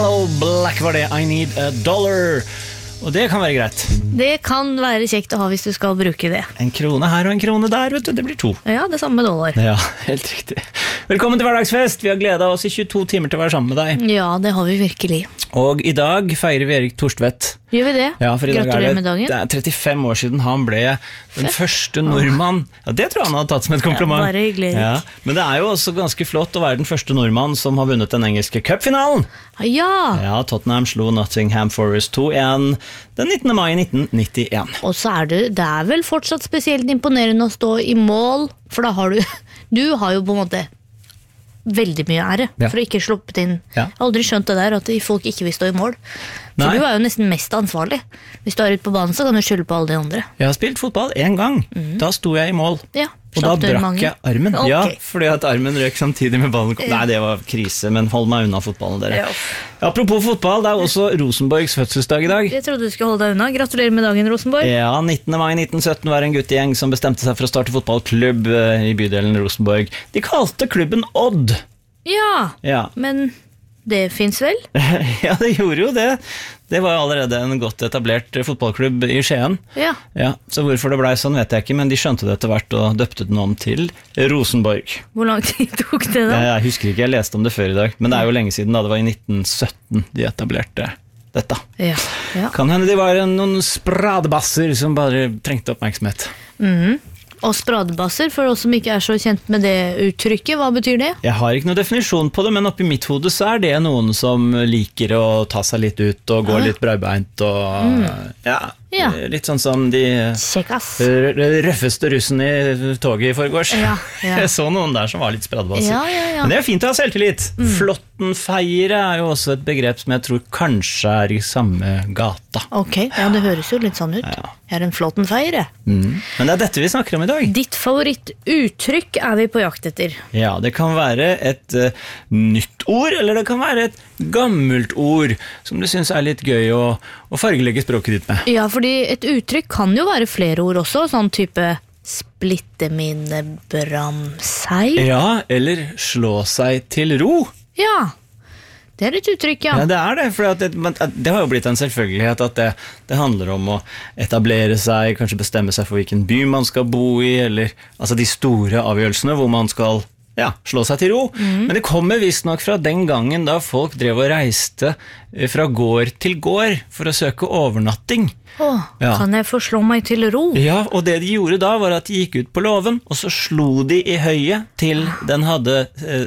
Aloe Black var det, I Need a Dollar. Og det kan være greit. Det kan være kjekt å ha hvis du skal bruke det. En krone her og en krone der, vet du, det blir 2. Ja, det samme med dollar. Ja, helt riktig. Velkommen til hverdagsfest. Vi har gledet oss i 22 timer til å være sammen med deg. Ja, det har vi virkelig. Og i dag feirer vi Erik Torstvedt. Gjør vi det? Ja, for i dag Gratulerer med dagen. Det er 35 år siden han ble den første nordmann. Ja, det tror jeg han hadde tatt som et kompliment. Ja, bare hyggelig. Ja, men det er jo også ganske flott å være den første nordmann som har vunnet den engelske cupfinalen. Ja! Ja, Tottenham slo Nottingham Forest 2-1 den 19. mai 1991. Og så det er vel fortsatt spesielt imponerende å stå i mål, for da har du har jo på en måte veldig mye ære for å ikke sluppet inn. Ja. Jeg har aldri skjønt det der, at folk ikke vil stå i mål. For Nei. du er jo nesten mest ansvarlig. Hvis du er ute på banen, så kan du skylde på alle de andre. Jeg har spilt fotball en gang. Da sto jeg i mål. Ja, Og da brakk jeg armen. Ok. Ja, fordi at armen røk samtidig med ballen kom. Nei, det var krise, men hold meg unna fotballen, dere. Ja. Apropos fotball, det er også Rosenborgs fødselsdag i dag. Jeg trodde du skulle holde deg unna. Gratulerer med dagen, Rosenborg. Ja, 19. mai 1917 var en guttegjeng som bestemte seg for å starte fotballklubb i bydelen Rosenborg. De kalte klubben Odd. Ja, men det finnes vel? Ja, det gjorde jo det. Det var allerede en godt etablert fotballklubb i Skien. Ja. Ja, så hvorfor det ble sånn vet jeg ikke, men de skjønte det etter hvert og døpte den om til Rosenborg. Hvor lang tid tok det da? Jeg husker ikke, jeg leste om det før i dag, men det er jo lenge siden da, det var i 1917 de etablerte dette. Ja. Kan hende de var noen spradebasser som bare trengte oppmerksomhet. Og spradebasser, for oss som ikke er så kjent med det uttrykket, hva betyr det? Jeg har ikke noe definisjon på det, men oppi mitt hode så er det noen som liker å ta seg litt ut og gå litt breibeint og Ja. litt sånn som de Kjekkas. røffeste russen i toget i forgårs. Ja. Jeg så noen der som var litt spradebasser. Ja. Men det er fint å ha selvtillit. Flottenfeiere er jo også et begrep som jeg tror kanskje er i samme gata. Ok, ja, det høres jo litt sånn ut. Ja. Jeg er en flottenfeiere. Men det er dette vi snakker om i dag. Ditt favorittuttrykk er vi på jakt etter. Ja, det kan være et nytt ord, eller det kan være et gammelt ord som du synes er litt gøy å fargelegge språket ditt med. Ja, fordi et uttrykk kan jo være flere ord også, sånn type splitte mine bramseil. Ja, eller slå seg til ro. Ja, det er et uttrykk, ja. Ja, det er det, for det har jo blitt en selvfølgelighet at det handler om å etablere seg, kanskje bestemme seg for hvilken by man skal bo i, eller altså de store avgjørelsene hvor man skal slå seg til ro. Men det kommer visst nok fra den gangen da folk drev og reiste fra gård til gård for å søke overnatting. Kan jeg få slå meg til ro? Ja, og det de gjorde da var at de gikk ut på låven, og så slo de i høyet til den hadde